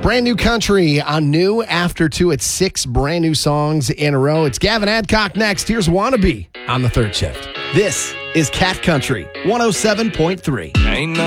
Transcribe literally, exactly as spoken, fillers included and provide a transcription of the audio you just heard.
Brand new country on new after two. It's six brand new songs in a row. It's Gavin Adcock next. Here's Wannabe on the third shift. This is Cat Country one oh seven point three. Ain't